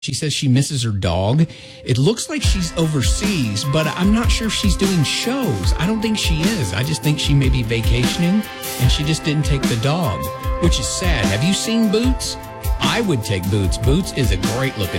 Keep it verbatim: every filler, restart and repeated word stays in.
She says she misses her dog. It looks like she's overseas, but I'm not sure if she's doing shows. I don't think she is. I just think she may be vacationing, and she just didn't take the dog, which is sad. Have you seen Boots? I would take Boots. Boots is a great-looking